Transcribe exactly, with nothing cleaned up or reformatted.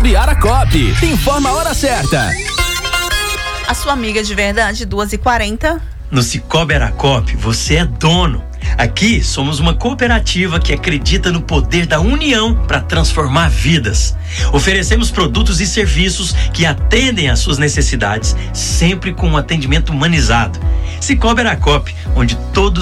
Cicobi Aracop. Informa a hora certa. A sua amiga de verdade, duas e quarenta. No Cicobi Aracop, você é dono. Aqui somos uma cooperativa que acredita no poder da união para transformar vidas. Oferecemos produtos e serviços que atendem às suas necessidades, sempre com um atendimento humanizado. Cicobi Aracop, onde todos